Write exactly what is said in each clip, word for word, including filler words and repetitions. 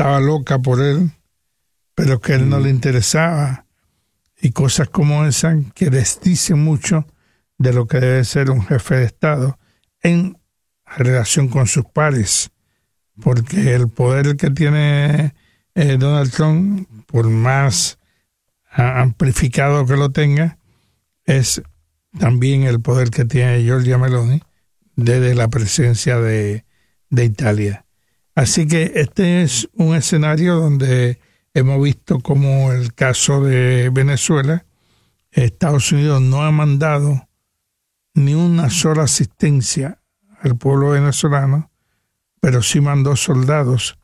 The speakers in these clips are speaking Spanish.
estaba loca por él, pero que a él no le interesaba, y cosas como esa que desdicen mucho de lo que debe ser un jefe de Estado en relación con sus pares, porque el poder que tiene eh, Donald Trump, por más amplificado que lo tenga, es también el poder que tiene Giorgia Meloni desde la presidencia de, de Italia. Así que este es un escenario donde hemos visto como el caso de Venezuela, Estados Unidos no ha mandado ni una sola asistencia al pueblo venezolano, pero sí mandó soldados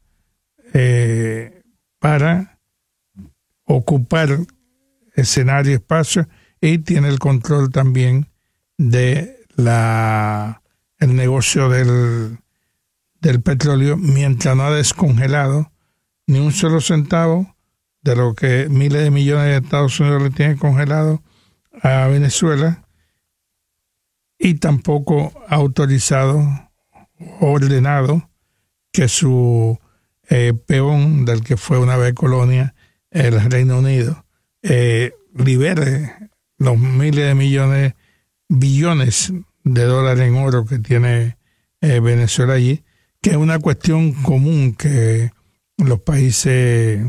eh, para ocupar escenario, espacio, y tiene el control también de la el negocio del, del petróleo, mientras no ha descongelado ni un solo centavo de lo que miles de millones de Estados Unidos le tienen congelado a Venezuela, y tampoco ha autorizado o ordenado que su eh, peón, del que fue una vez colonia, el Reino Unido, eh, libere los miles de millones, billones de dólares en oro que tiene eh, Venezuela allí, que es una cuestión común que los países,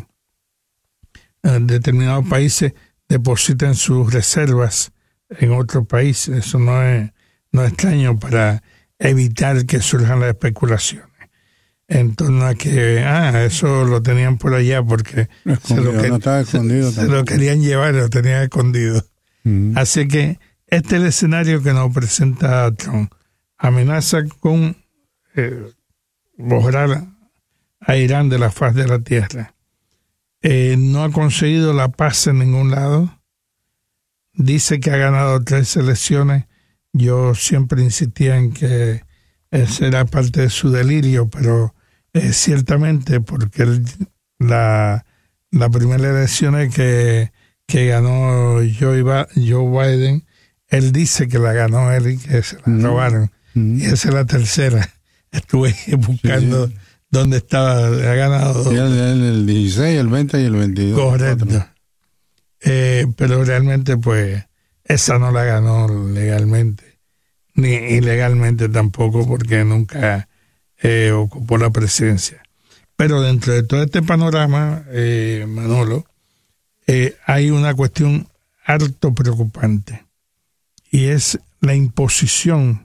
eh, determinados países, depositan sus reservas en otros países. Eso no es, no es extraño para evitar que surjan las especulaciones en torno a que, ah, eso lo tenían por allá porque se lo, que, no estaba escondido, se, se lo querían llevar, lo tenían escondido. Mm. Así que este es el escenario que nos presenta Trump. Amenaza con eh, borrar a Irán de la faz de la tierra. Eh, no ha conseguido la paz en ningún lado. Dice que ha ganado tres elecciones. Yo siempre insistía en que ese era parte de su delirio, pero eh, ciertamente porque él, la, la primera elección que, que ganó Joe, Joe Biden, él dice que la ganó él y que se la mm. robaron. Mm. Y esa es la tercera. Estuve buscando sí, sí. dónde estaba, ha ganado. Sí, el, el dieciséis, el veinte y el veintidós. Correcto. Eh, pero realmente, pues, esa no la ganó legalmente, ni ilegalmente tampoco, porque nunca eh, ocupó la presidencia. Pero dentro de todo este panorama, eh, Manolo, eh, hay una cuestión harto preocupante, y es la imposición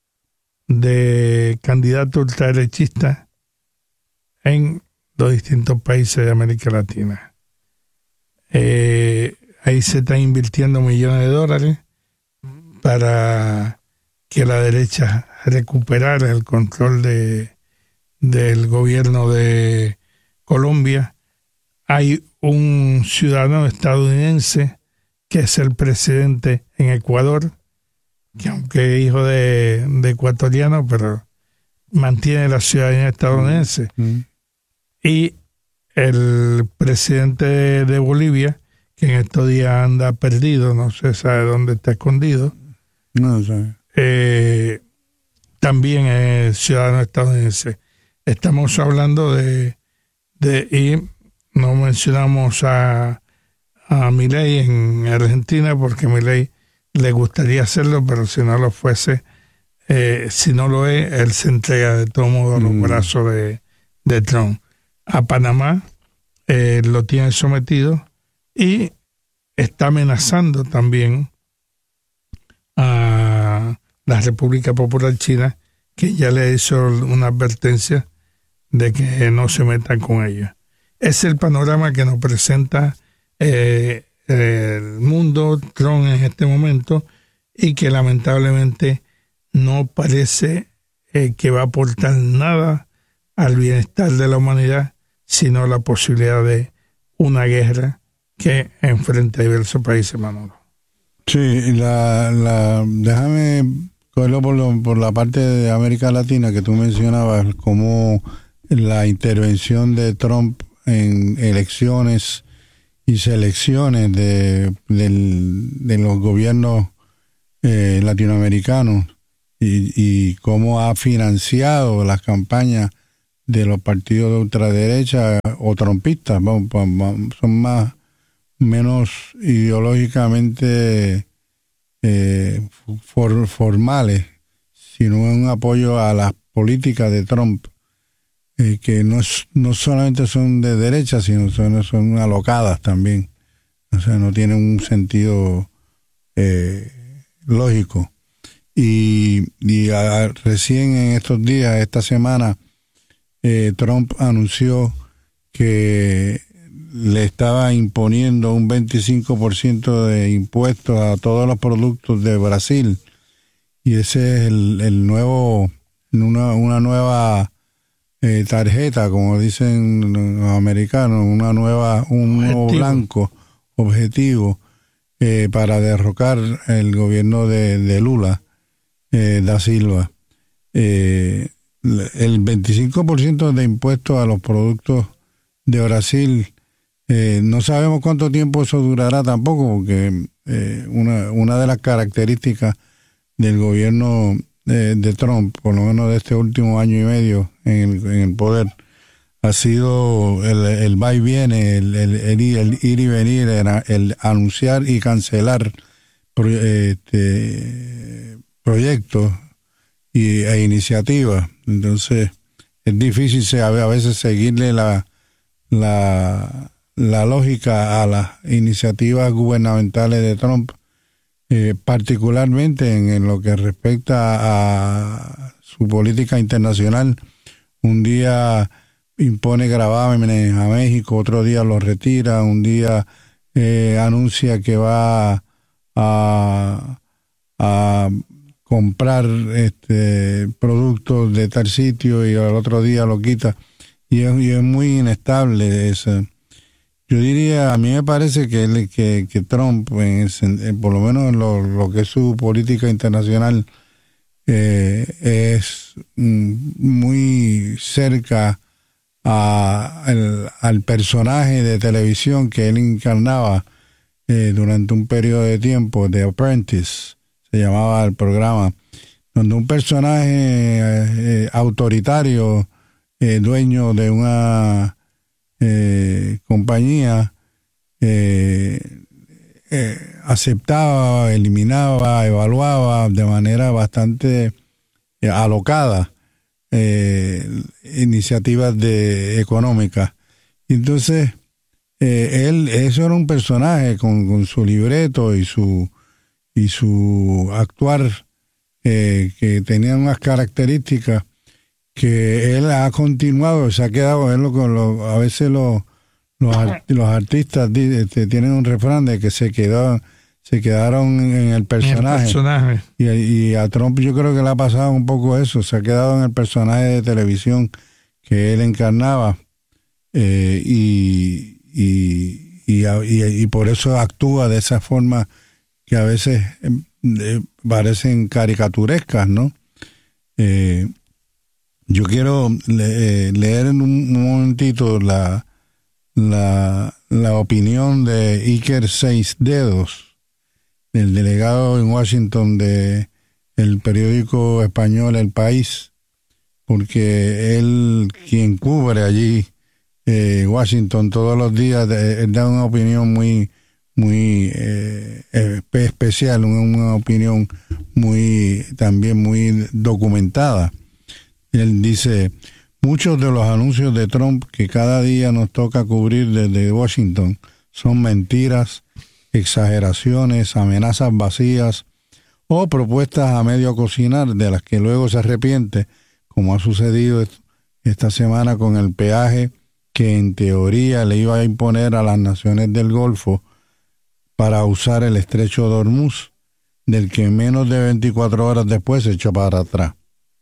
de candidatos ultraderechistas en los distintos países de América Latina. Eh, ahí se están invirtiendo millones de dólares para que la derecha recuperara el control de del gobierno de Colombia. Hay un ciudadano estadounidense que es el presidente en Ecuador, que aunque es hijo de, de ecuatoriano, pero mantiene la ciudadanía estadounidense. Mm. Y el presidente de, de Bolivia, que en estos días anda perdido, no se sabe dónde está escondido. No sé. Eh, también es ciudadano estadounidense. Estamos hablando de, de y no mencionamos a, a Milei en Argentina, porque Milei le gustaría hacerlo, pero si no lo fuese, eh, si no lo es, él se entrega de todo modo a los mm. brazos de, de Trump. A Panamá eh, lo tiene sometido y está amenazando también a la República Popular China, que ya le hizo una advertencia de que no se metan con ellos. Es el panorama que nos presenta eh, el mundo Trump en este momento, y que lamentablemente no parece eh, que va a aportar nada al bienestar de la humanidad, sino la posibilidad de una guerra que enfrenta a diversos países, Manolo. Sí, la, la, déjame cogerlo por, lo, por la parte de América Latina que tú mencionabas, como la intervención de Trump en elecciones y selecciones de, de, de los gobiernos eh, latinoamericanos, y, y cómo ha financiado las campañas de los partidos de ultraderecha o trompistas, son más menos ideológicamente eh, for, formales, sino un apoyo a las políticas de Trump, eh, que no, no solamente son de derecha, sino son, son alocadas también. O sea, no tienen un sentido eh, lógico. Y, y a, recién en estos días, esta semana, eh, Trump anunció que le estaba imponiendo un veinticinco por ciento de impuestos a todos los productos de Brasil. Y ese es el, el nuevo, una, una nueva eh, tarjeta, como dicen los americanos, una nueva, un nuevo blanco objetivo eh, para derrocar el gobierno de, de Lula eh, da Silva. Eh, el veinticinco por ciento de impuestos a los productos de Brasil, eh, no sabemos cuánto tiempo eso durará tampoco, porque eh, una, una de las características del gobierno de, de Trump, por lo menos de este último año y medio en el, en el poder, ha sido el, el va y viene, el, el, el, el ir y venir, el, el anunciar y cancelar pro, este, proyectos y, e iniciativas. Entonces es difícil a veces seguirle la, la, la lógica a las iniciativas gubernamentales de Trump, eh, particularmente en, en lo que respecta a su política internacional. Un día impone gravámenes a México, otro día lo retira, un día eh, anuncia que va a, a comprar este productos de tal sitio y al otro día lo quita, y es, y es muy inestable eso. Yo diría, a mí me parece que, que, que Trump, en el, por lo menos en lo, lo que es su política internacional, eh, es muy cerca a, al, al personaje de televisión que él encarnaba eh, durante un periodo de tiempo, The Apprentice, se llamaba el programa, donde un personaje eh, autoritario, eh, dueño de una eh, compañía, eh, eh, aceptaba, eliminaba, evaluaba de manera bastante eh, alocada eh, iniciativas de económicas. Entonces, eh, él, eso era un personaje con, con su libreto y su y su actuar, eh, que tenía unas características que él ha continuado, se ha quedado, él lo, lo, a veces lo, los, los artistas este, tienen un refrán de que se quedó, se quedaron en el personaje, el personaje. Y, y a Trump yo creo que le ha pasado un poco eso, se ha quedado en el personaje de televisión que él encarnaba, eh, y, y, y, y, y por eso actúa de esa forma que a veces eh, parecen caricaturescas, ¿no? Eh, yo quiero le, eh, leer en un, un momentito la, la, la opinión de Iker Seis Dedos, el delegado en Washington de el periódico español El País, porque él, quien cubre allí eh, Washington todos los días, él da una opinión muy muy eh, especial, una, una opinión muy también muy documentada. Él dice: muchos de los anuncios de Trump que cada día nos toca cubrir desde Washington son mentiras, exageraciones, amenazas vacías o propuestas a medio cocinar de las que luego se arrepiente, como ha sucedido esta semana con el peaje que en teoría le iba a imponer a las naciones del Golfo para usar el estrecho de Hormuz, del que menos de veinticuatro horas después se echó para atrás.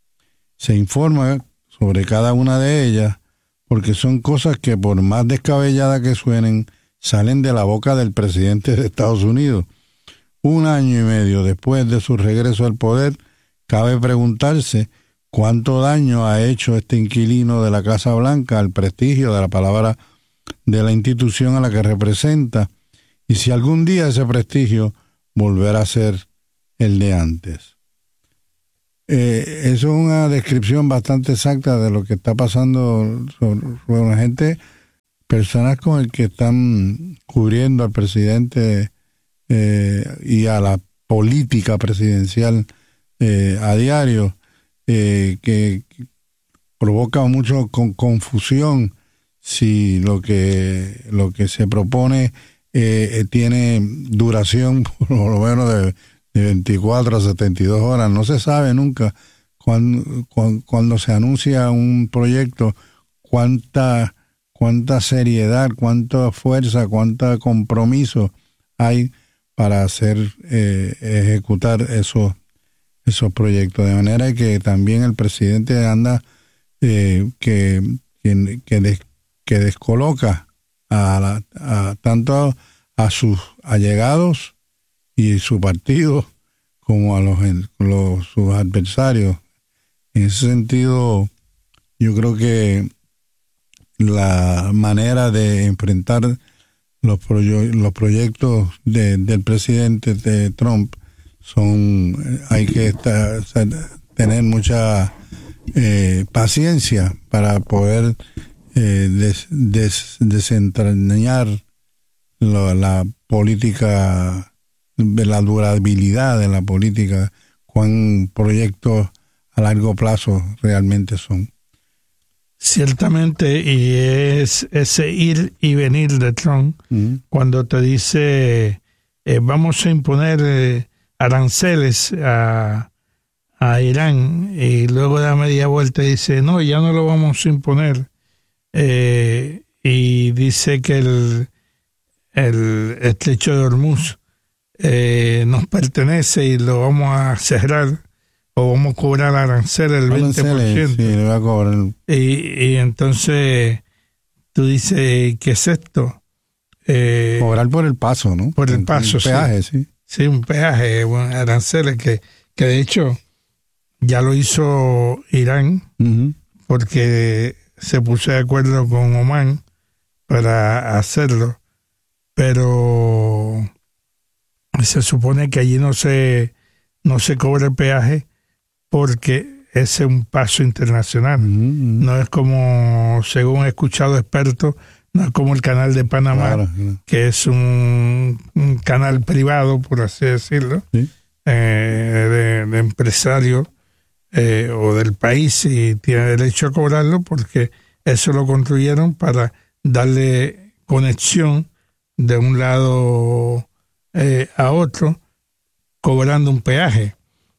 Se informa sobre cada una de ellas porque son cosas que, por más descabelladas que suenen, salen de la boca del presidente de Estados Unidos. Un año y medio después de su regreso al poder, cabe preguntarse cuánto daño ha hecho este inquilino de la Casa Blanca al prestigio de la palabra de la institución a la que representa, y si algún día ese prestigio volverá a ser el de antes. eh, eso es una descripción bastante exacta de lo que está pasando sobre, sobre la gente, personas con el que están cubriendo al presidente eh, y a la política presidencial eh, a diario, eh, que, que provoca mucho con, confusión si lo que lo que se propone eh, tiene duración por lo menos de, de veinticuatro a setenta y dos horas. No se sabe nunca cuando, cuando, cuando se anuncia un proyecto cuánta cuánta seriedad, cuánta fuerza, cuánto compromiso hay para hacer eh, ejecutar esos esos proyectos, de manera que también el presidente anda eh, que que, que, des, que descoloca a, la, a tanto a sus allegados y su partido como a los, los sus adversarios. En ese sentido, yo creo que la manera de enfrentar los, proye- los proyectos de, del presidente de Trump son, hay que estar, tener mucha eh, paciencia para poder eh, des, des, desentrañar lo, la política, de la durabilidad de la política, cuán proyectos a largo plazo realmente son. Ciertamente, y es ese ir y venir de Trump, uh-huh. cuando te dice eh, vamos a imponer eh, aranceles a, a Irán, y luego da media vuelta y dice no, ya no lo vamos a imponer, eh, y dice que el, el estrecho de Hormuz eh, nos pertenece y lo vamos a cerrar, o vamos a cobrar arancel el veinte por ciento. Sí, le va a cobrar. Y, y entonces tú dices, ¿qué es esto? Eh, cobrar por el paso, ¿no? Por el paso, un peaje, sí. sí. Sí, un peaje, bueno, aranceles, que, que de hecho ya lo hizo Irán, uh-huh. porque se puso de acuerdo con Omán para hacerlo, pero se supone que allí no se, no se cobra el peaje, porque ese es un paso internacional. Mm-hmm. No es como, según he escuchado expertos, no es como el canal de Panamá, claro, claro. que es un, un canal privado, por así decirlo, ¿sí? eh, de, de empresarios eh, o del país, y tiene derecho a cobrarlo porque eso lo construyeron para darle conexión de un lado eh, a otro, cobrando un peaje.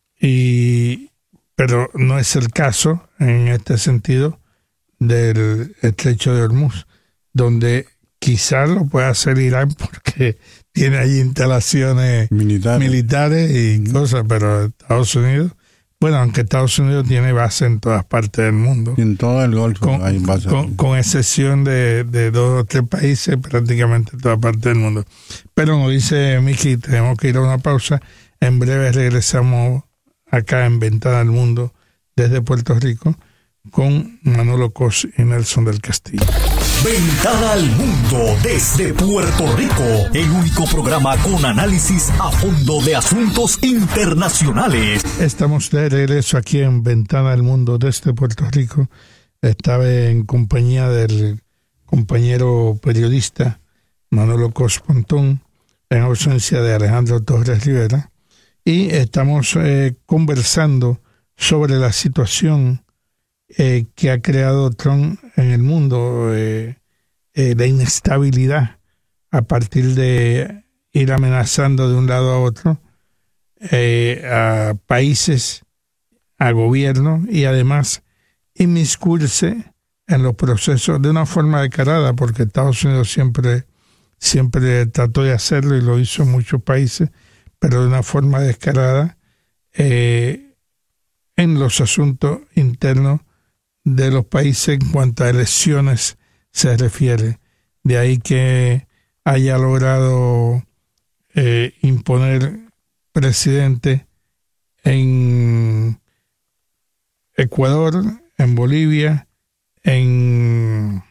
Y pero no es el caso en este sentido del estrecho de Hormuz, donde quizás lo pueda hacer Irán porque tiene allí instalaciones militares, militares y mm. cosas, pero Estados Unidos, bueno, aunque Estados Unidos tiene base en todas partes del mundo. En todo el Golfo con, hay base. Con, con excepción de, de dos o tres países, prácticamente en toda parte del mundo. Pero nos dice Miki, tenemos que ir a una pausa. En breve regresamos acá en Ventana al Mundo desde Puerto Rico con Manolo Cos y Nelson del Castillo. Ventana al Mundo desde Puerto Rico, el único programa con análisis a fondo de asuntos internacionales. Estamos de regreso aquí en Ventana al Mundo desde Puerto Rico. Estaba en compañía del compañero periodista Manolo Cos Pontón, en ausencia de Alejandro Torres Rivera. Y estamos eh, conversando sobre la situación eh, que ha creado Trump en el mundo, eh, eh, la inestabilidad a partir de ir amenazando de un lado a otro eh, a países, a gobiernos, y además inmiscuirse en los procesos de una forma descarada, porque Estados Unidos siempre, siempre trató de hacerlo y lo hizo en muchos países, pero de una forma descarada eh, en los asuntos internos de los países en cuanto a elecciones se refiere. De ahí que haya logrado eh, imponer presidente en Ecuador, en Bolivia, en,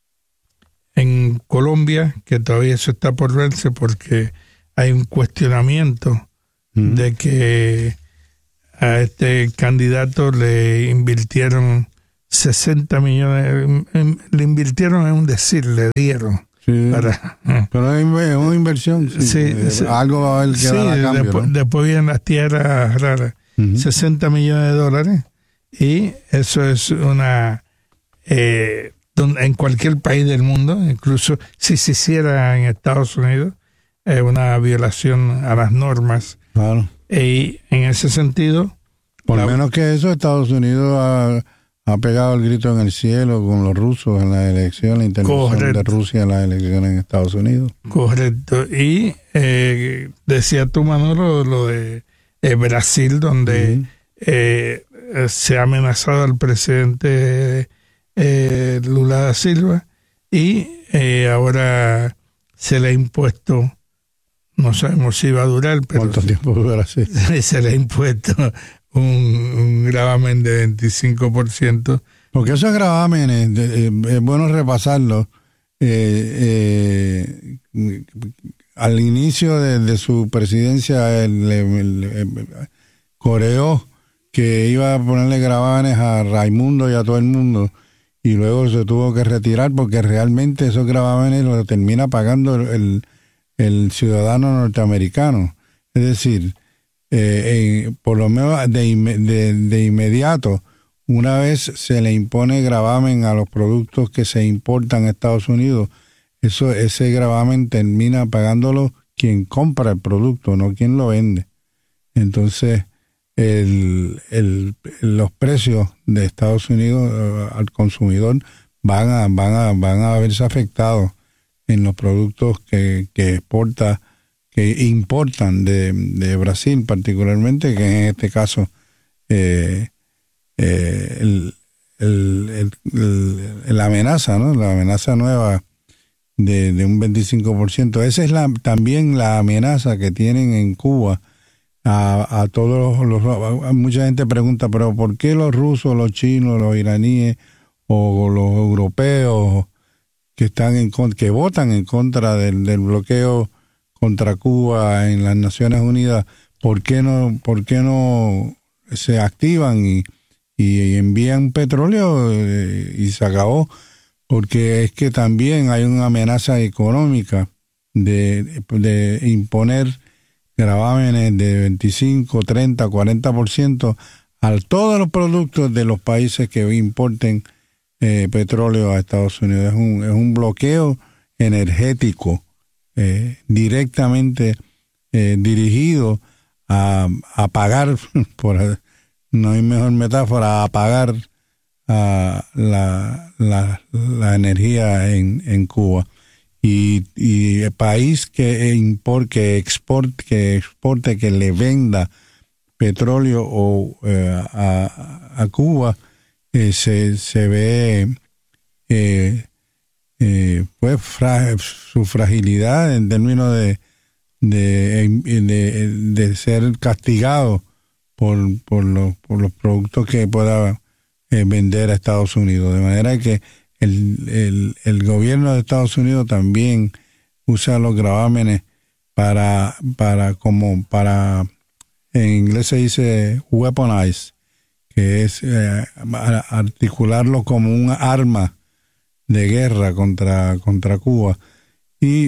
en Colombia, que todavía eso está por verse porque hay un cuestionamiento mm. de que a este candidato le invirtieron sesenta millones, le invirtieron en un decir, le dieron. Sí, para, pero es una inversión. Sí, sí, eh, sí, algo va a haber que sí, dar a cambio, después, ¿no? después vienen las tierras raras. Uh-huh. sesenta millones de dólares, y eso es una eh, donde, en cualquier país del mundo, incluso si se hiciera en Estados Unidos, es una violación a las normas. Claro. Y en ese sentido, por la, menos que eso, Estados Unidos ha, ha pegado el grito en el cielo con los rusos en la elección, la intervención correcto. de Rusia en las elecciones en Estados Unidos. Correcto. Y eh, decía tú, Manolo, lo de eh, Brasil, donde uh-huh. eh, se ha amenazado al presidente eh, Lula da Silva, y eh, ahora se le ha impuesto, no sabemos si va a durar, pero ¿cuánto tiempo durará así? Se le ha impuesto un, un gravamen de veinticinco por ciento. Porque esos gravámenes, eh, es bueno repasarlos. Eh, eh, al inicio de, de su presidencia, él, él, él, coreó que iba a ponerle gravámenes a Raimundo y a todo el mundo, y luego se tuvo que retirar porque realmente esos gravámenes los termina pagando el, el el ciudadano norteamericano. Es decir, eh, eh, por lo menos de, de, de inmediato, una vez se le impone gravamen a los productos que se importan a Estados Unidos, eso, ese gravamen termina pagándolo quien compra el producto, no quien lo vende. Entonces, el, el, los precios de Estados Unidos uh, al consumidor van a, van a, van a verse afectados en los productos que, que exporta, que importan de, de Brasil particularmente, que en este caso eh, eh, el, el, el, el, la amenaza, ¿no? La amenaza nueva de, de un veinticinco por ciento. Esa es la, también la amenaza que tienen en Cuba a, a todos los, los... Mucha gente pregunta, pero ¿por qué los rusos, los chinos, los iraníes o los europeos que están en que votan en contra del, del bloqueo contra Cuba en las Naciones Unidas, ¿por qué no, por qué no se activan y, y envían petróleo eh, y se acabó? Porque es que también hay una amenaza económica de, de imponer gravámenes de veinticinco, treinta, cuarenta por ciento a todos los productos de los países que importen Eh, petróleo a Estados Unidos. Es un, es un bloqueo energético eh, directamente eh, dirigido a, a pagar, por, no hay mejor metáfora, a pagar a la, la, la energía en, en Cuba. Y, y el país que import, que exporte, que exporte, que le venda petróleo o eh, a, a Cuba, Eh, se, se ve eh, eh, pues fra, su fragilidad en términos de de, de, de ser castigado por, por, los, por los productos que pueda eh, vender a Estados Unidos. De manera que el, el, el gobierno de Estados Unidos también usa los gravámenes para, para como para, en inglés se dice weaponize, que es eh, articularlo como un arma de guerra contra, contra Cuba. Y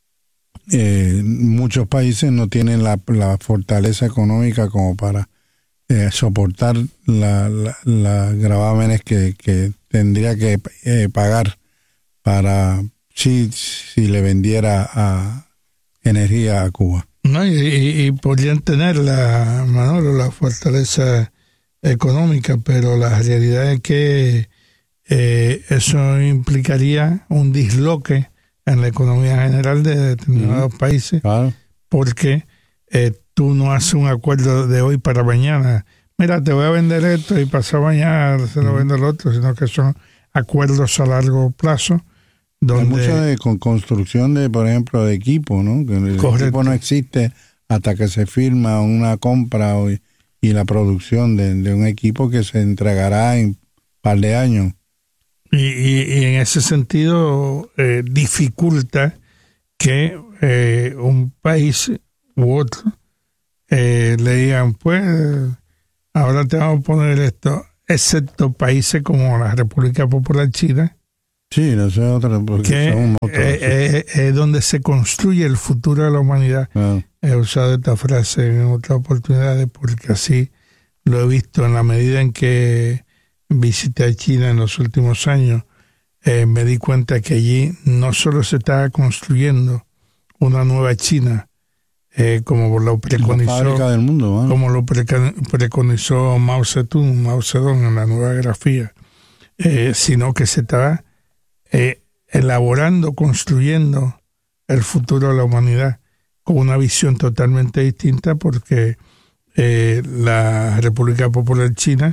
eh, muchos países no tienen la, la fortaleza económica como para eh, soportar la, la, la gravámenes que, que tendría que eh, pagar para si, si le vendiera a energía a Cuba. No, y, y, y podrían tener la, Manolo, la fortaleza económica, pero la realidad es que eh, eso implicaría un disloque en la economía general de determinados mm, países, claro. Porque eh, tú no haces un acuerdo de hoy para mañana. Mira, te voy a vender esto y pasado mañana se lo mm. vendo el otro, sino que son acuerdos a largo plazo. Donde... Hay mucho de con construcción de, por ejemplo, de equipo, ¿no? Que el Correcto. Equipo no existe hasta que se firma una compra o y la producción de, de un equipo que se entregará en un par de años. Y, y, y en ese sentido eh, dificulta que eh, un país u otro eh, le digan, pues ahora te vamos a poner esto, excepto países como la República Popular China, sí, no sé otra, porque que son otros, es eh, eh, eh, donde se construye el futuro de la humanidad. ah. He usado esta frase en otras oportunidades porque así lo he visto en la medida en que visité a China en los últimos años. Eh, me di cuenta que allí no solo se estaba construyendo una nueva China, eh, como lo preconizó, la fábrica del mundo, ¿no? como lo preca- preconizó Mao Zedong, Mao Zedong en la nueva grafía, eh, sino que se estaba eh, elaborando, construyendo el futuro de la humanidad con una visión totalmente distinta, porque eh, la República Popular China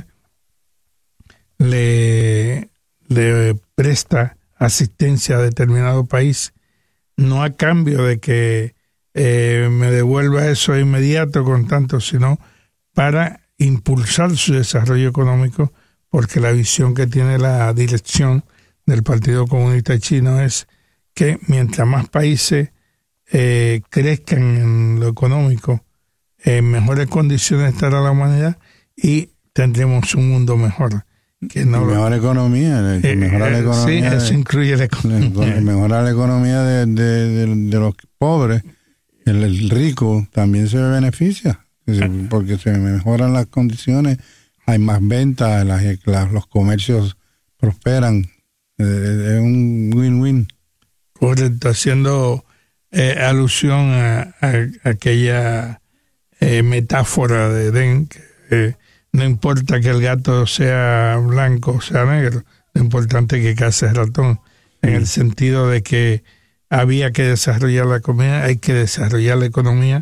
le, le presta asistencia a determinado país, no a cambio de que eh, me devuelva eso de inmediato con tanto, sino para impulsar su desarrollo económico, porque la visión que tiene la dirección del Partido Comunista Chino es que mientras más países eh, crezcan en lo económico, en mejores condiciones estará la humanidad y tendremos un mundo mejor. Que no mejor lo, economía, eh, mejorar la eh, economía. Sí, eso de, incluye la economía. Mejorar la economía de, de, de, de los pobres. El, el rico también se beneficia, porque se mejoran las condiciones, hay más ventas, las, las, los comercios prosperan. Eh, es un win-win. Correcto, haciendo eh, alusión a, a, a aquella eh, metáfora de Edén, que eh, no importa que el gato sea blanco o sea negro, lo importante es que case el ratón, en el sentido de que había que desarrollar la economía, hay que desarrollar la economía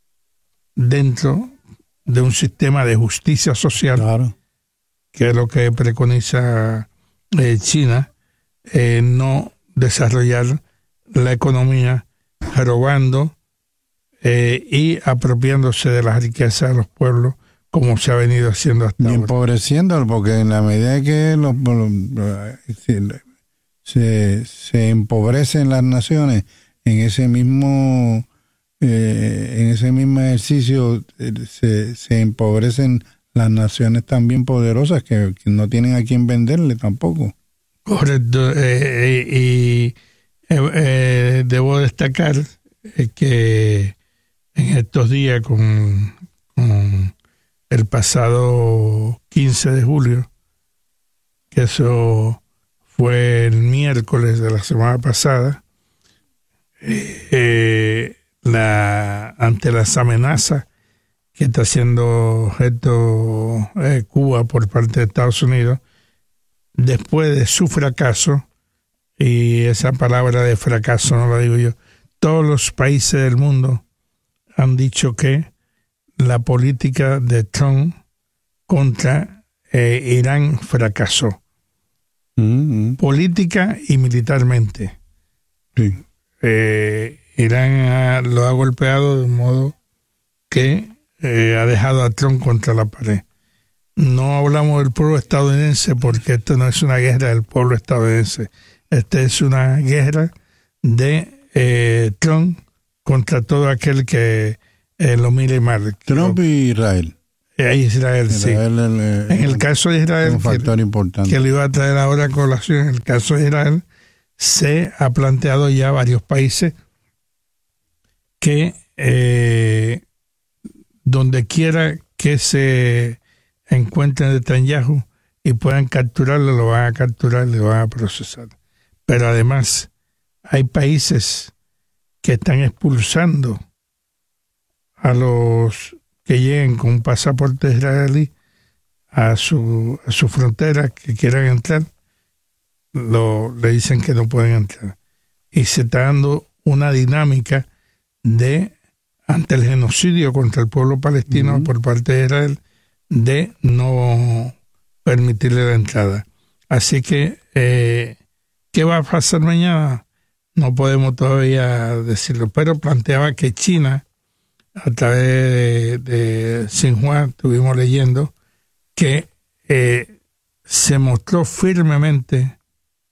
dentro de un sistema de justicia social, claro, que es lo que preconiza eh, China, eh, no desarrollar la economía robando eh, y apropiándose de las riquezas de los pueblos, como se ha venido haciendo hasta y ahora. empobreciendo, porque en la medida que los, los, se, se empobrecen las naciones, en ese mismo eh, en ese mismo ejercicio eh, se, se empobrecen las naciones también poderosas que, que no tienen a quién venderle tampoco. Correcto, eh, y eh, eh, debo destacar eh, que en estos días con, con el pasado quince de julio, que eso fue el miércoles de la semana pasada, eh, la, ante las amenazas que está haciendo objeto eh, Cuba por parte de Estados Unidos, después de su fracaso, y esa palabra de fracaso no la digo yo, todos los países del mundo han dicho que la política de Trump contra eh, Irán fracasó. Mm-hmm. Política y militarmente. Sí. Eh, Irán ha, lo ha golpeado de modo que eh, ha dejado a Trump contra la pared. No hablamos del pueblo estadounidense porque esto no es una guerra del pueblo estadounidense. Esta es una guerra de eh, Trump contra todo aquel que eh, lo mire mal. Trump y Israel. Eh, Israel, Israel sí. El, el, en el caso de Israel, un factor que, importante. que le iba a traer ahora a colación, en el caso de Israel, se ha planteado ya varios países que eh, donde quiera que se encuentren Netanyahu y puedan capturarlo, lo van a capturar y lo van a procesar. Pero además hay países que están expulsando a los que lleguen con un pasaporte israelí a su, a su frontera, que quieran entrar, lo, le dicen que no pueden entrar. Y se está dando una dinámica de, ante el genocidio contra el pueblo palestino uh-huh. por parte de Israel, de no permitirle la entrada. Así que, eh, ¿qué va a pasar mañana? No podemos todavía decirlo, pero planteaba que China, a través de, de Xinhua, estuvimos leyendo, que eh, se mostró firmemente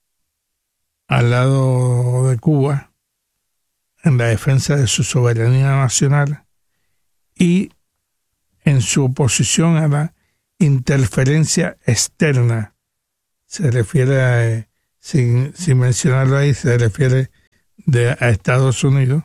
al lado de Cuba en la defensa de su soberanía nacional y en su oposición a la interferencia externa. Se refiere a, eh, sin, sin mencionarlo ahí, se refiere de, a Estados Unidos.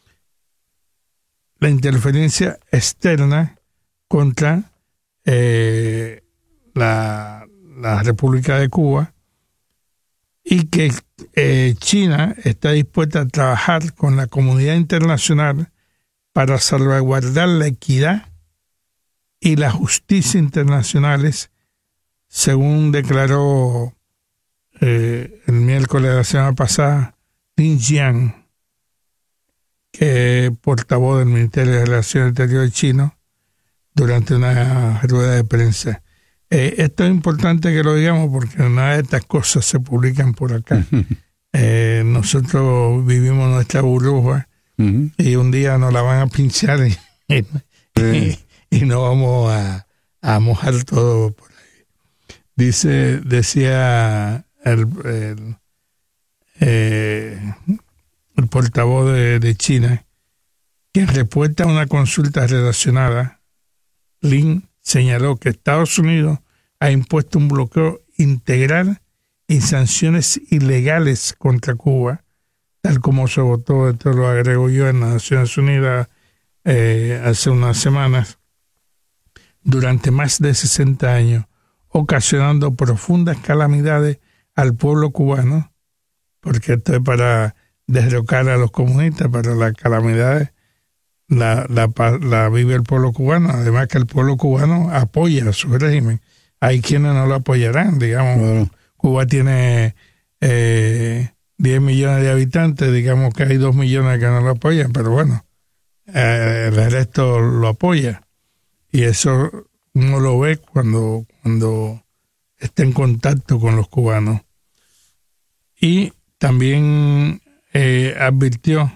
La interferencia externa contra eh, la, la República de Cuba, y que eh, China está dispuesta a trabajar con la comunidad internacional para salvaguardar la equidad y la justicia internacionales, según declaró eh, el miércoles de la semana pasada Lin Jian, que es portavoz del Ministerio de Relaciones Exteriores chino, durante una rueda de prensa. Eh, esto es importante que lo digamos porque nada de estas cosas se publican por acá. Eh, nosotros vivimos nuestra burbuja uh-huh. y un día nos la van a pinchar y, y, y, y nos vamos a, a mojar todo por ahí. Dice, decía el, el, eh, el portavoz de, de China que en respuesta a una consulta relacionada, Lin señaló que Estados Unidos ha impuesto un bloqueo integral y sanciones ilegales contra Cuba, tal como se votó, esto lo agrego yo, en las Naciones Unidas eh, hace unas semanas, durante más de sesenta años, ocasionando profundas calamidades al pueblo cubano, porque esto es para derrocar a los comunistas, pero las calamidades La, la, la vive el pueblo cubano, además que el pueblo cubano apoya a su régimen. Hay quienes no lo apoyarán, digamos. Bueno. Cuba tiene eh, diez millones de habitantes, digamos que hay dos millones que no lo apoyan, pero bueno, eh, el resto lo apoya. Y eso uno lo ve cuando, cuando está en contacto con los cubanos. Y también eh, advirtió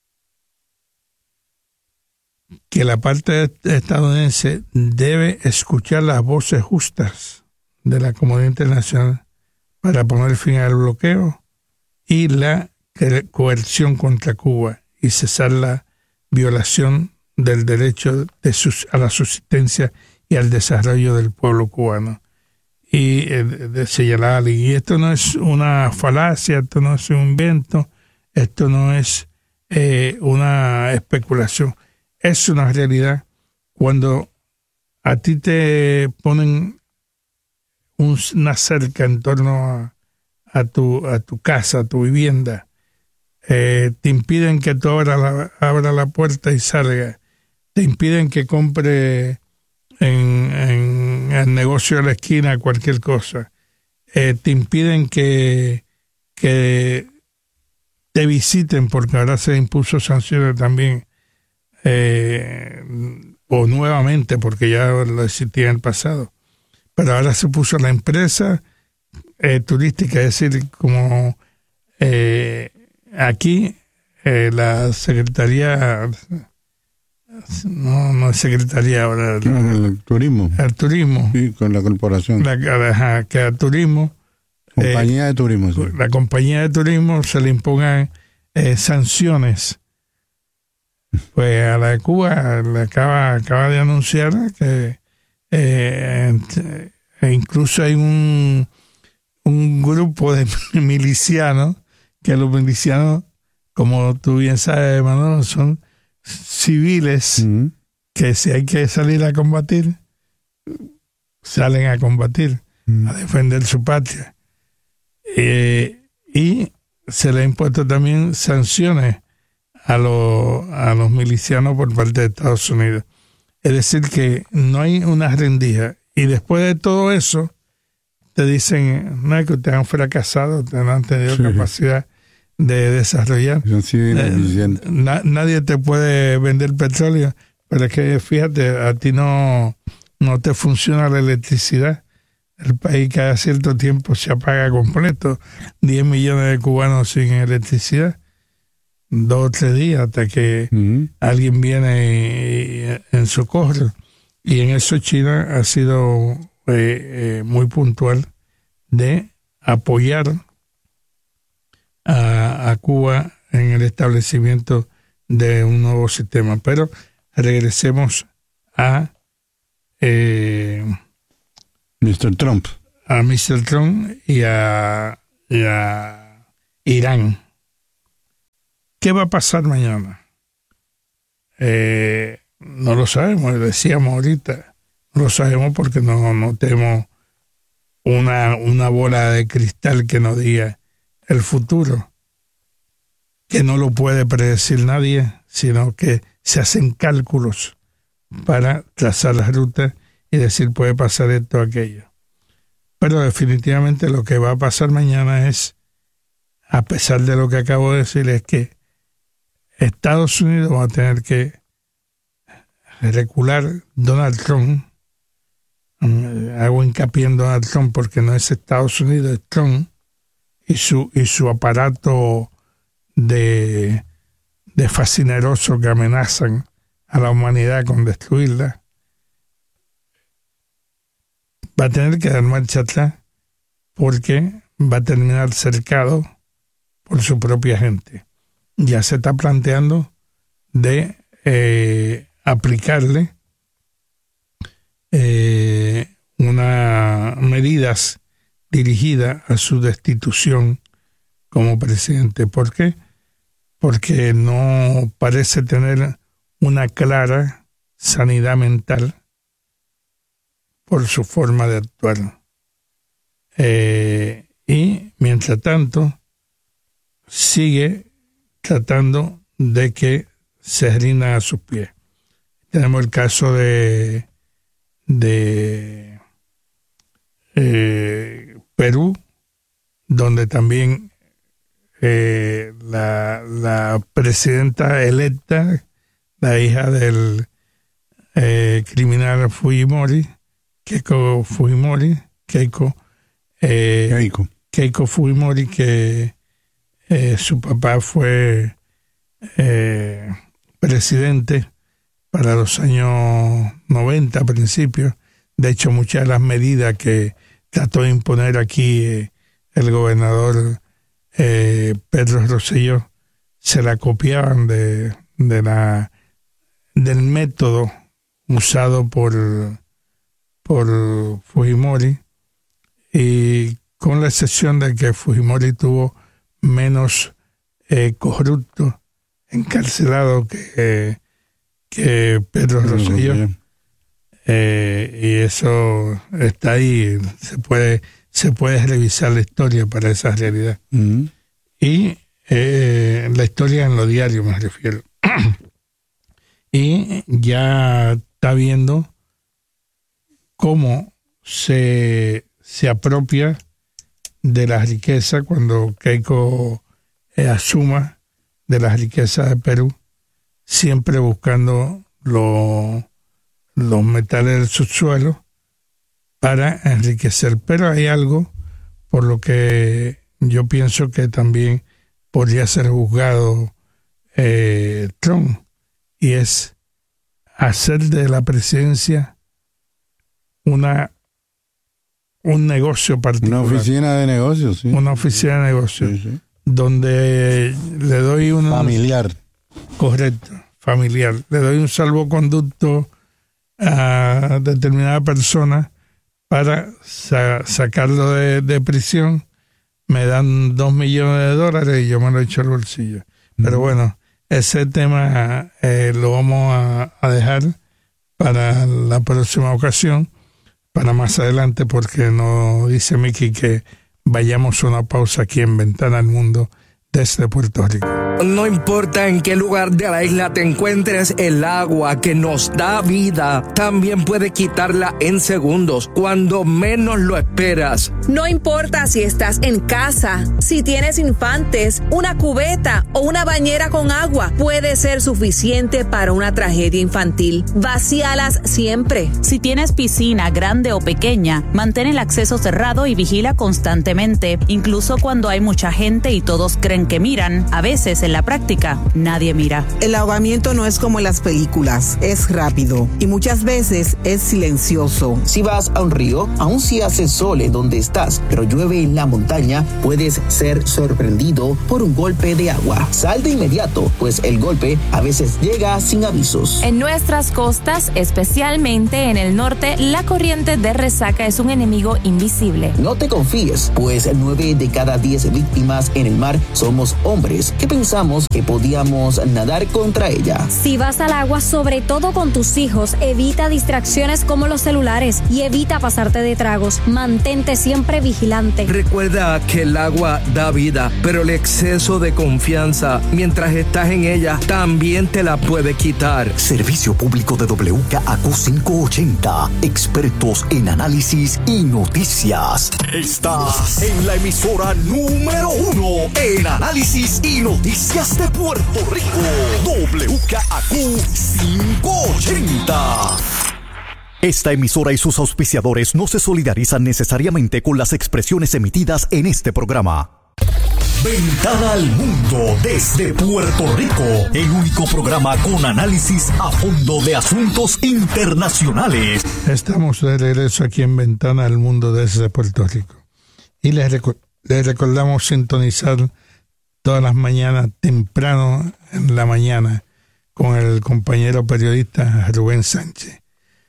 que la parte estadounidense debe escuchar las voces justas de la comunidad internacional para poner fin al bloqueo y la coerción contra Cuba y cesar la violación del derecho de sus, a la subsistencia y al desarrollo del pueblo cubano. Y eh, de señalar, y esto no es una falacia, esto no es un invento, esto no es eh, una especulación. Es una realidad. Cuando a ti te ponen un, una cerca en torno a, a, tu, a tu casa, a tu vivienda, eh, te impiden que tú abras la, abra la puerta y salga, te impiden que compre en, en el negocio de la esquina cualquier cosa, eh, te impiden que, que te visiten porque ahora se impuso sanciones también. Eh, o nuevamente porque ya lo existía en el pasado, pero ahora se puso la empresa eh, turística, es decir, como eh, aquí eh, la secretaría no no es secretaría ahora el, el turismo el turismo sí, con la corporación la, la, que el turismo compañía eh, de turismo sí. La compañía de turismo se le impongan eh, sanciones. Pues a la de Cuba le acaba, acaba de anunciar que eh, incluso hay un, un grupo de milicianos, que los milicianos, como tú bien sabes, Manolo, son civiles uh-huh. que si hay que salir a combatir, salen a combatir, uh-huh. a defender su patria. Eh, y se le ha impuesto también sanciones a los, a los milicianos por parte de Estados Unidos. Es decir, que no hay una rendija. Y después de todo eso, te dicen, no es que ustedes han fracasado, ustedes no han tenido sí. capacidad de desarrollar. Sí, eh, na, nadie te puede vender petróleo, pero es que, fíjate, a ti no, no te funciona la electricidad. El país cada cierto tiempo se apaga completo. diez millones de cubanos sin electricidad. Dos o tres días hasta que uh-huh. alguien viene en socorro. Y en eso China ha sido eh, eh, muy puntual de apoyar a, a Cuba en el establecimiento de un nuevo sistema. Pero regresemos a, eh, mister Trump. A mister Trump y a, y a Irán. ¿Qué va a pasar mañana? Eh, no lo sabemos, decíamos ahorita. No lo sabemos porque no, no tenemos una, una bola de cristal que nos diga el futuro, que no lo puede predecir nadie, sino que se hacen cálculos para trazar las rutas y decir puede pasar esto o aquello. Pero definitivamente lo que va a pasar mañana es, a pesar de lo que acabo de decir, es que Estados Unidos va a tener que recular. Donald Trump, hago hincapié en Donald Trump porque no es Estados Unidos, es Trump y su, y su aparato de, de fascinerosos que amenazan a la humanidad con destruirla, va a tener que dar marcha atrás porque va a terminar cercado por su propia gente. Ya se está planteando de eh, aplicarle eh, unas medidas dirigidas a su destitución como presidente. ¿Por qué? Porque no parece tener una clara sanidad mental por su forma de actuar. Eh, y, mientras tanto, sigue tratando de que se rindan a sus pies. Tenemos el caso de, de eh, Perú, donde también eh, la, la presidenta electa, la hija del eh, criminal Fujimori, Keiko Fujimori, Keiko, eh, Keiko. Keiko Fujimori, que eh, su papá fue eh, presidente para los años noventa, principios. De hecho, muchas de las medidas que trató de imponer aquí eh, el gobernador eh, Pedro Rosselló se la copiaban de, de la del método usado por por Fujimori, y con la excepción de que Fujimori tuvo menos eh, corruptos encarcelados que, eh, que Pedro Rosselló. Eh, y eso está ahí, se puede, se puede revisar la historia para esa realidad. Uh-huh. Y eh, la historia en lo diario me refiero. Y ya está viendo cómo se, se apropia de la riqueza cuando Keiko eh, asuma de las riquezas de Perú, siempre buscando lo, los metales del subsuelo para enriquecer. Pero hay algo por lo que yo pienso que también podría ser juzgado eh, Trump, y es hacer de la presidencia una un negocio particular. Una oficina de negocios, sí. Una oficina de negocios. Sí, sí. Donde le doy un... Familiar. Correcto, familiar. Le doy un salvoconducto a determinada persona para sa- sacarlo de, de prisión. Me dan dos millones de dólares y yo me lo echo al bolsillo. Mm. Pero bueno, ese tema eh, lo vamos a, a dejar para la próxima ocasión, para más adelante, porque nos dice Miki que vayamos a una pausa aquí en Ventana al Mundo desde Puerto Rico. No importa en qué lugar de la isla te encuentres, el agua que nos da vida también puede quitarla en segundos, cuando menos lo esperas. No importa si estás en casa, si tienes infantes, una cubeta o una bañera con agua, puede ser suficiente para una tragedia infantil. Vacíalas siempre. Si tienes piscina grande o pequeña, mantén el acceso cerrado y vigila constantemente. Incluso cuando hay mucha gente y todos creen que miran, a veces el en la práctica nadie mira. El ahogamiento no es como en las películas, es rápido y muchas veces es silencioso. Si vas a un río, aun si hace sol en donde estás, pero llueve en la montaña, puedes ser sorprendido por un golpe de agua. Sal de inmediato, pues el golpe a veces llega sin avisos. En nuestras costas, especialmente en el norte, la corriente de resaca es un enemigo invisible. No te confíes, pues nueve de cada diez víctimas en el mar somos hombres que pensamos que podíamos nadar contra ella. Si vas al agua, sobre todo con tus hijos, evita distracciones como los celulares y evita pasarte de tragos. Mantente siempre vigilante. Recuerda que el agua da vida, pero el exceso de confianza mientras estás en ella también te la puede quitar. Servicio público de W K A Q quinientos ochenta, expertos en análisis y noticias. Estás en la emisora número uno en análisis y noticias de Puerto Rico. W K A Q quinientos ochenta. Esta emisora y sus auspiciadores no se solidarizan necesariamente con las expresiones emitidas en este programa. Ventana al Mundo desde Puerto Rico, el único programa con análisis a fondo de asuntos internacionales. Estamos de regreso aquí en Ventana al Mundo desde Puerto Rico. Y les, reco- les recordamos sintonizar todas las mañanas, temprano en la mañana, con el compañero periodista Rubén Sánchez.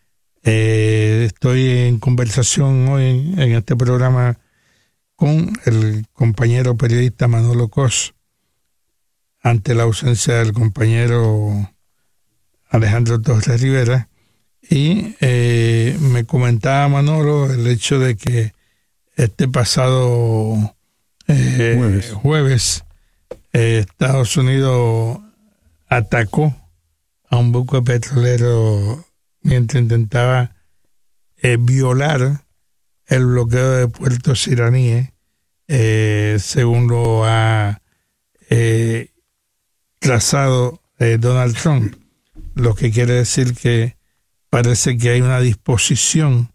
Eh, estoy en conversación hoy en, en este programa con el compañero periodista Manolo Cos, ante la ausencia del compañero Alejandro Torres Rivera, y eh, me comentaba Manolo el hecho de que este pasado eh, jueves, jueves eh, Estados Unidos atacó a un buque petrolero mientras intentaba eh, violar el bloqueo de puertos iraníes, eh, según lo ha eh, trazado eh, Donald Trump, lo que quiere decir que parece que hay una disposición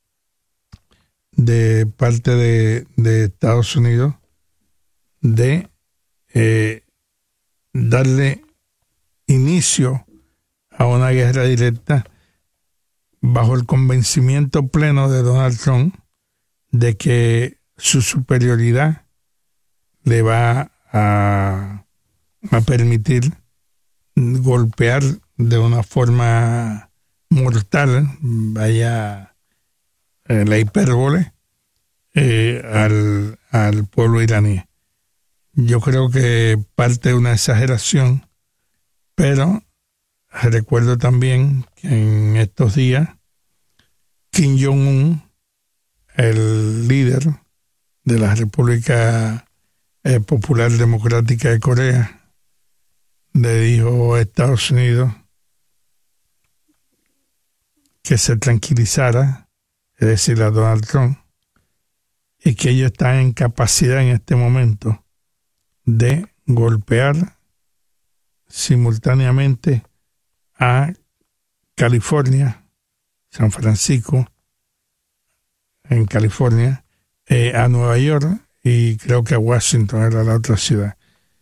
de parte de, de Estados Unidos de eh, darle inicio a una guerra directa bajo el convencimiento pleno de Donald Trump de que su superioridad le va a, a permitir golpear de una forma mortal, vaya eh, la hipérbole, eh, al, al pueblo iraní. Yo creo que parte de una exageración, pero recuerdo también que en estos días Kim Jong-un, el líder de la República eh, Popular Democrática de Corea, le dijo a Estados Unidos que se tranquilizara, es decir, a Donald Trump, y que ellos están en capacidad en este momento de golpear simultáneamente a California, San Francisco, en California, eh, a Nueva York y creo que a Washington era la otra ciudad.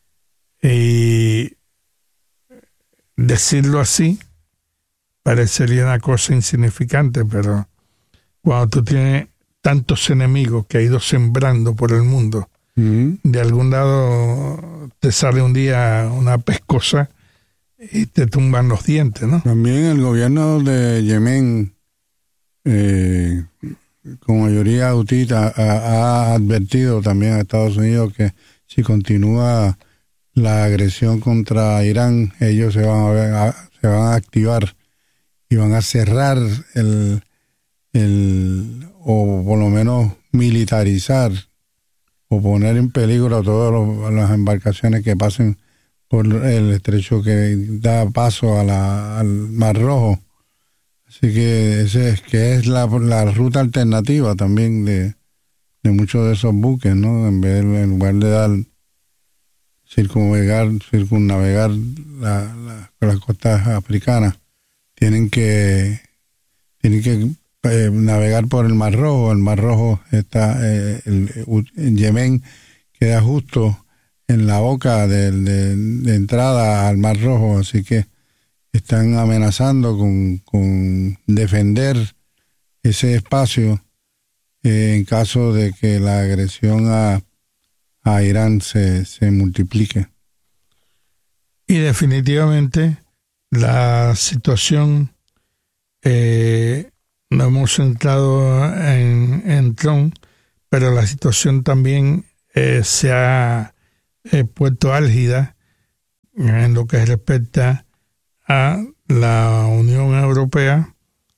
Y decirlo así parecería una cosa insignificante, pero cuando tú tienes tantos enemigos que ha ido sembrando por el mundo, mm. de algún lado te sale un día una pescosa y te tumban los dientes, ¿no? También el gobierno de Yemen, eh, con mayoría hutita, ha, ha advertido también a Estados Unidos que si continúa la agresión contra Irán, ellos se van a, ver, a, se van a activar y van a cerrar el, el o por lo menos militarizar o poner en peligro a todas las embarcaciones que pasen por el estrecho que da paso a la, al Mar Rojo. Así que ese es que es la, la ruta alternativa también de, de muchos de esos buques, ¿no? En vez en lugar de dar circunnavegar, circunnavegar la, la, las costas africanas, tienen que tienen que eh, navegar por el Mar Rojo. El Mar Rojo está eh, el, en Yemen queda justo en la boca de, de, de entrada al Mar Rojo, así que están amenazando con, con defender ese espacio eh, en caso de que la agresión a, a Irán se, se multiplique. Y definitivamente la situación, eh, nos hemos centrado en, en Trump, pero la situación también eh, se ha eh, puesto álgida en lo que respecta a la Unión Europea,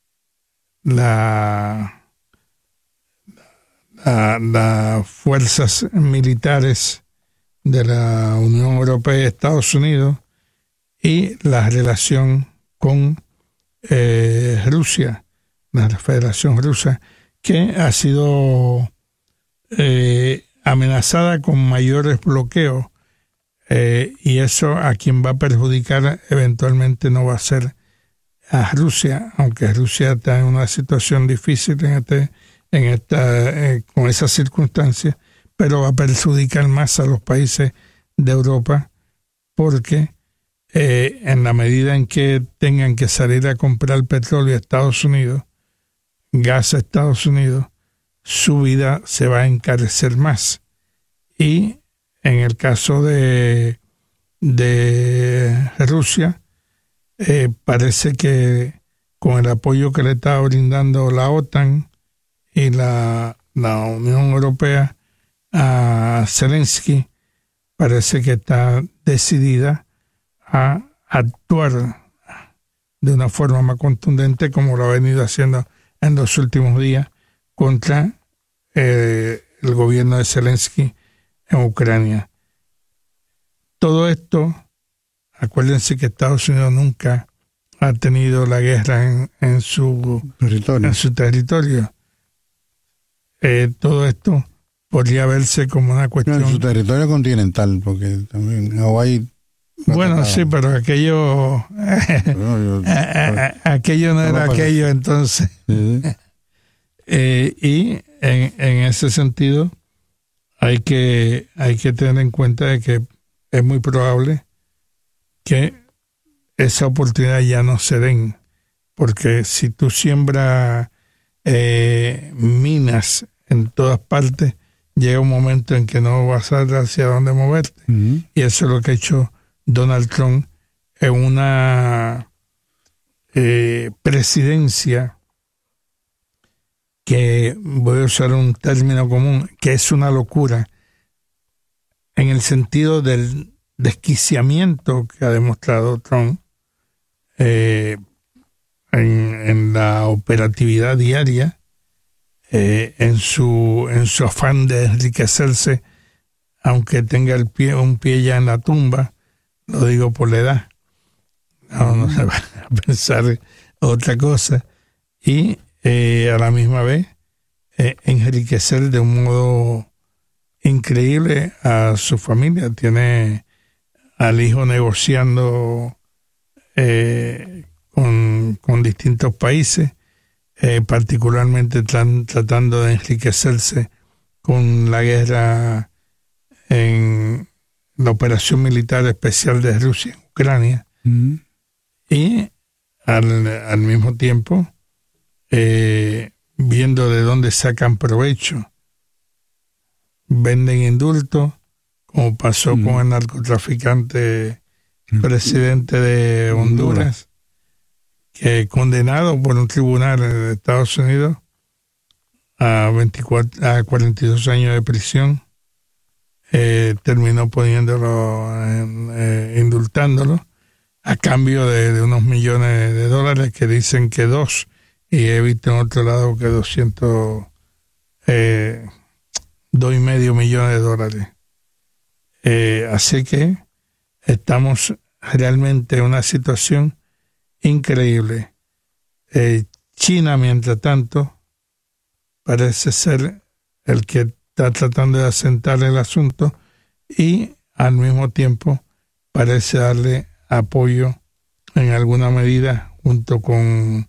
la, la, las fuerzas militares de la Unión Europea y Estados Unidos y la relación con eh, Rusia, la Federación Rusa, que ha sido eh, amenazada con mayores bloqueos, eh, y eso a quien va a perjudicar eventualmente no va a ser a Rusia, aunque Rusia está en una situación difícil en este, en esta, eh, con esas circunstancias, pero va a perjudicar más a los países de Europa, porque eh, en la medida en que tengan que salir a comprar petróleo a Estados Unidos, gas a Estados Unidos, su vida se va a encarecer más. Y en el caso de, de Rusia, eh, parece que con el apoyo que le está brindando la OTAN y la, la Unión Europea a Zelensky, parece que está decidida a actuar de una forma más contundente, como lo ha venido haciendo en los últimos días, contra eh, el gobierno de Zelensky en Ucrania. Todo esto, acuérdense que Estados Unidos nunca ha tenido la guerra en, en, su, territorio. en su territorio. Eh, todo esto podría verse como una cuestión... No, en su territorio continental, porque también Hawái... Bueno, atacaba. Sí, pero aquello... no, yo, a, a, aquello no, no era aquello, entonces... Sí. eh, y en, en ese sentido hay que, hay que tener en cuenta de que es muy probable que esa oportunidad ya no se den, porque si tú siembras eh, minas en todas partes, llega un momento en que no vas a saber hacia dónde moverte. Uh-huh. Y eso es lo que ha hecho Donald Trump en una eh, presidencia que, voy a usar un término común, que es una locura, en el sentido del desquiciamiento que ha demostrado Trump eh, en, en la operatividad diaria, eh, en su en su afán de enriquecerse, aunque tenga el pie un pie ya en la tumba. Lo digo por la edad, no, no se va a pensar otra cosa, y eh, a la misma vez eh, enriquecer de un modo increíble a su familia. Tiene al hijo negociando eh, con, con distintos países, eh, particularmente tran, tratando de enriquecerse con la guerra en la operación militar especial de Rusia en Ucrania, mm. y al, al mismo tiempo eh, viendo de dónde sacan provecho. Venden indultos, como pasó mm. con el narcotraficante mm. presidente de Honduras, que condenado por un tribunal de Estados Unidos a, veinticuatro, a cuarenta y dos años de prisión, eh, terminó poniéndolo, en, eh, indultándolo, a cambio de, de unos millones de dólares que dicen que dos, y he visto en otro lado que doscientos, eh, dos y medio millones de dólares. Eh, así que estamos realmente en una situación increíble. Eh, China, mientras tanto, parece ser el que está tratando de asentar el asunto, y al mismo tiempo parece darle apoyo en alguna medida junto con,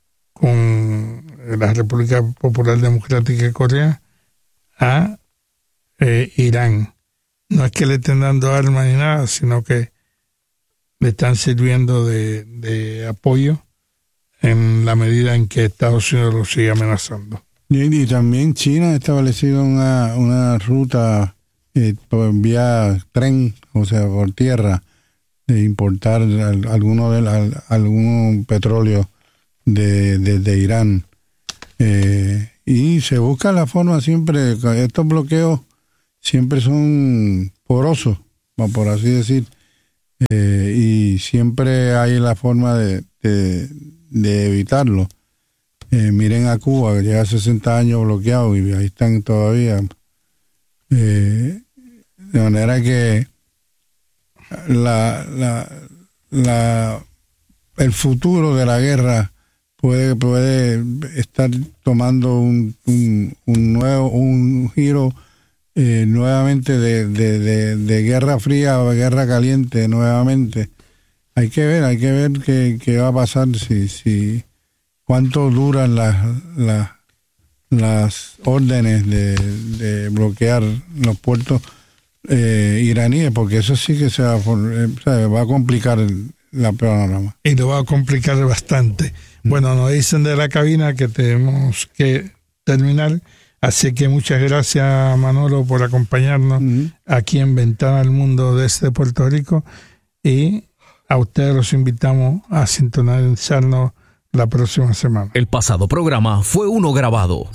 con la República Popular Democrática de Corea a eh, Irán. no es que le estén dando armas ni nada, sino que le están sirviendo de, de apoyo en la medida en que Estados Unidos lo sigue amenazando. Y, y también China ha establecido una, una ruta eh, por vía tren, o sea, por tierra, de importar al, alguno del al, algún petróleo de, de, de Irán. Eh, y se busca la forma siempre, estos bloqueos siempre son porosos, por así decir, eh, y siempre hay la forma de, de, de evitarlo. Eh, miren a Cuba, que lleva sesenta años bloqueado y ahí están todavía. Eh, de manera que la, la, la, el futuro de la guerra puede, puede estar tomando un, un, un nuevo un giro eh, nuevamente de, de, de, de guerra fría o guerra caliente nuevamente. Hay que ver, hay que ver qué, qué va a pasar, si, si cuánto duran las, las, las órdenes de, de bloquear los puertos eh, iraníes, porque eso sí que se va, eh, se va a complicar el, la panorama. Y lo va a complicar bastante. Bueno, nos dicen de la cabina que tenemos que terminar, así que muchas gracias, Manolo, por acompañarnos uh-huh. aquí en Ventana al Mundo desde Puerto Rico, y a ustedes los invitamos a sintonizarnos la próxima semana. El pasado programa fue uno grabado.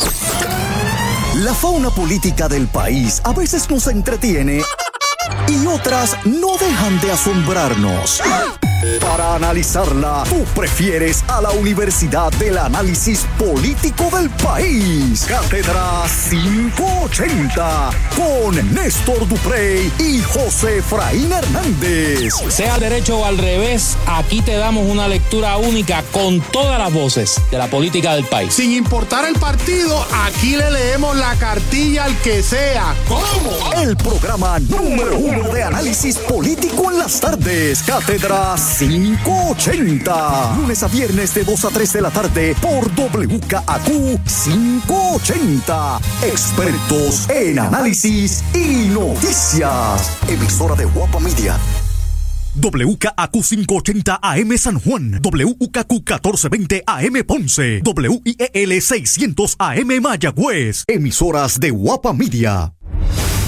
La fauna política del país a veces nos entretiene y otras no dejan de asombrarnos. Para analizarla, tú prefieres a la Universidad del Análisis Político del País. Cátedra quinientos ochenta con Néstor Duprey y José Efraín Hernández. Sea al derecho o al revés, aquí te damos una lectura única con todas las voces de la política del país. Sin importar el partido, aquí le leemos la cartilla al que sea. ¿Cómo? El programa número uno de análisis político en las tardes. Cátedra quinientos ochenta. Lunes a viernes de dos a tres de la tarde por W K A Q quinientos ochenta. Expertos en análisis y noticias. Emisora de Guapa Media. W K A Q quinientos ochenta A M San Juan, W K Q catorce veinte A M Ponce, W I E L seiscientos A M Mayagüez. Emisoras de Guapa Media.